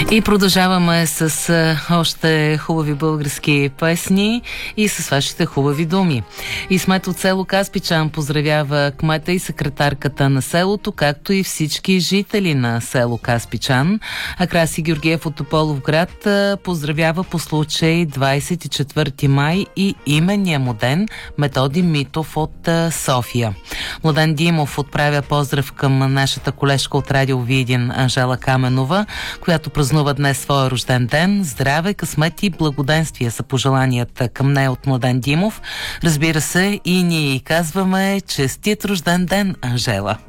И продължаваме с още хубави български песни и с вашите хубави думи. Исмет от село Каспичан поздравява кмета и секретарката на селото, както и всички жители на село Каспичан. А Краси Георгиев от Тополовград поздравява по случай 24 май и именния му ден Методи Митов от София. Младен Димов отправя поздрав към нашата колежка от Радио Видин Анжела Каменова, която празнува днес своя рожден ден. Здраве, късмет и благоденствие са пожеланията към нея от Младен Димов. Разбира се, и ние казваме честит рожден ден, Анжела!